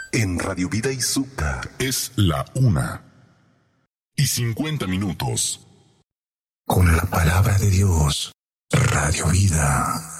En Radio Vida Izúcar. Es la 1:50. Con la palabra de Dios, Radio Vida.